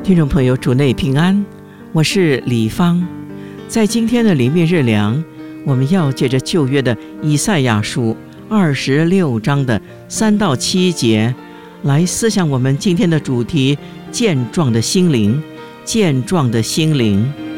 听众朋友，主内平安，我是李芳。在今天的灵命日粮，我们要借着旧约的以赛亚书26章的3到7节来思想我们今天的主题：健壮的心灵。健壮的心灵。